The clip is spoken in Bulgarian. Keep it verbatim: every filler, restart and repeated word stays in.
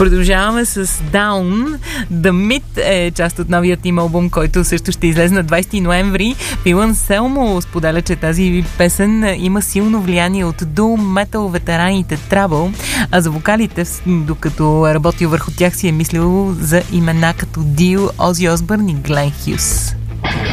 Продължаваме с Down. The Myth е част от новият им албум, който също ще излезе на двайсети ноември. Фил Анселмо споделя, че тази песен има силно влияние от ду метал ветераните Trouble, а за вокалите, докато е работил върху тях, си е мислил за имена като Дил, Ози Осбърн и Глен Хюс.